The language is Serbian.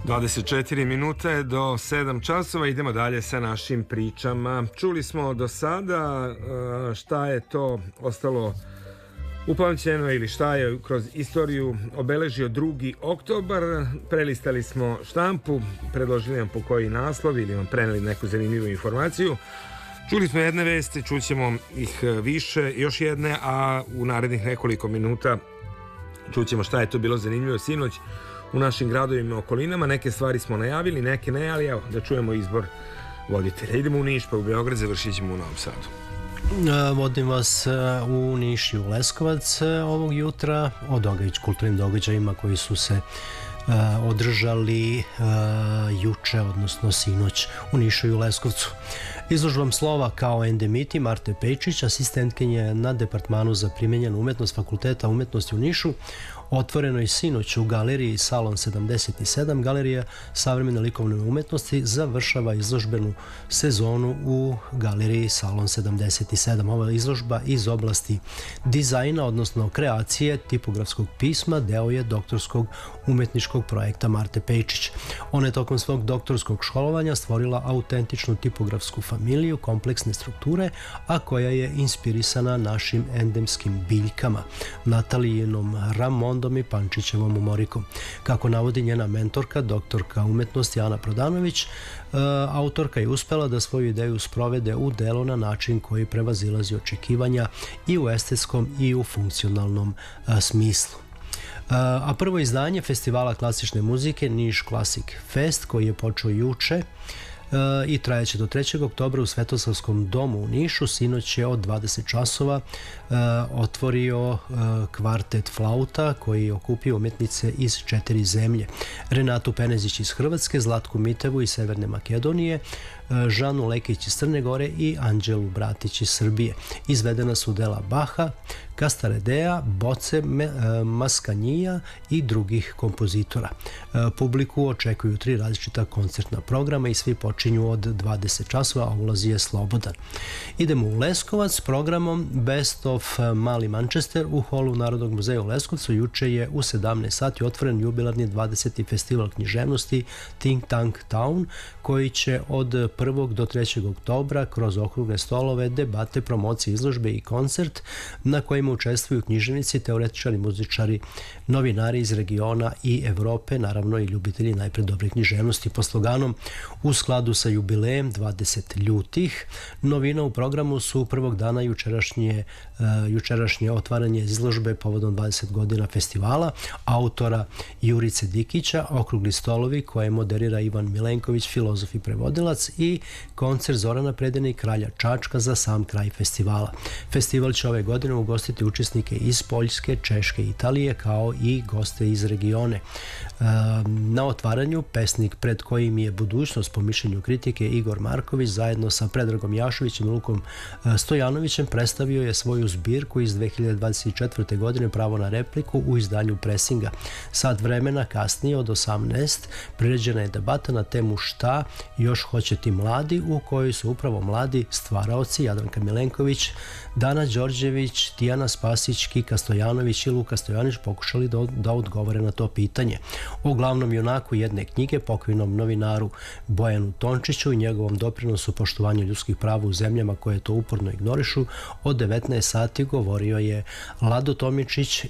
24 minute do 7 časova. Idemo dalje sa našim pričama. Čuli smo do sada šta je to ostalo upamćeno ili šta je kroz istoriju obeležio 2. oktobar. Prelistali smo štampu, predložili vam po koji naslov ili vam preneli neku zanimljivu informaciju. Čuli smo jedne vesti, čućemo ih više, još jedne, a u narednih nekoliko minuta čućemo šta je to bilo zanimljivo sinoć u našim gradovima i okolinama. Neke stvari smo najavili, neke ne, ali evo da čujemo izbor voditelja. Idemo u Niš, pa u Beograd, završit ćemo u Novom Sadu. Vodim vas u Niš i u Leskovac ovog jutra o kulturnim događajima koji su se održali juče, odnosno sinoć u Nišu i u Leskovcu. Izložbom slova kao endemiti Marte Pejčić, asistentkinje na Departmanu za primenjenu umetnost Fakulteta umetnosti u Nišu, otvoreno je sinoć u galeriji Salon 77. Galerija savremene likovne umetnosti završava izložbenu sezonu u galeriji Salon 77. Ova izložba iz oblasti dizajna, odnosno kreacije tipografskog pisma, deo je doktorskog umetničkog projekta Marte Pejčić. Ona je tokom svog doktorskog školovanja stvorila autentičnu tipografsku familiju kompleksne strukture, a koja je inspirisana našim endemskim biljkama, Natalijinom Ramondom i Pančićevom umorikom. Kako navodi njena mentorka, doktorka umetnosti Ana Prodanović, autorka je uspela da svoju ideju sprovede u delo na način koji prevazilazi očekivanja i u estetskom i u funkcionalnom smislu. A prvo izdanje festivala klasične muzike Niš Classic Fest, koji je počeo juče i trajeće do 3. oktobra u Svetosavskom domu u Nišu, sinoć je od 20 časova otvorio kvartet flauta koji je okupio umetnice iz 4 zemlje. Renatu Penezić iz Hrvatske, Zlatku Mitevu iz Severne Makedonije, Žanu Lekić iz Crne Gore i Anđelu Bratić iz Srbije. Izvedena su dela Baha, Castaredea, Boce, Maskanjija i drugih kompozitora. Publiku očekuju 3 različita koncertna programa i svi počinju od 20 časova, a ulaz je slobodan. Idemo u Leskovac s programom Best of Mali Manchester u holu Narodnog muzeja u Leskovcu. Juče je u 17 sati otvoren jubilarni 20. festival književnosti Think Tank Town, koji će od 1. do 3. oktobra kroz okrugle stolove, debate, promocije, izložbe i koncert na kojima učestvuju književnici, teoretičari, muzičari, novinari iz regiona i Evrope, naravno i ljubitelji najpre dobre književnosti. Po sloganom u skladu sa jubilejem 20 ljutih, novina u programu su prvog dana jučerašnje otvaranje izložbe povodom 20 godina festivala, autora Jurice Dikića, okrugli stolovi koje moderira Ivan Milenković, filozof i prevodilac, i koncert Zorana Predene i Kralja Čačka za sam kraj festivala. Festival će ove godine ugostiti učesnike iz Poljske, Češke i Italije, kao i goste iz regione. Na otvaranju pesnik pred kojim je budućnost po mišljenju kritike Igor Marković zajedno sa Predragom Jašovićem i Lukom Stojanovićem predstavio je svoju zbirku iz 2024. godine Pravo na repliku u izdanju Presinga. Sat vremena kasnije od 18 priređena je debata na temu Šta još hoće ti mladi, u kojoj su upravo mladi stvaraoci Jadranka Milenković, Dana Đorđević, Tijana Spasić, Kika Stojanović i Luka Stojanović pokušali da odgovore na to pitanje. O glavnom junaku jedne knjige, pokojnom novinaru Bojanu Tončiću i njegovom doprinosu poštovanju ljudskih prava u zemljama koje to uporno ignorišu, od 19 sati govorio je Lado Tomičić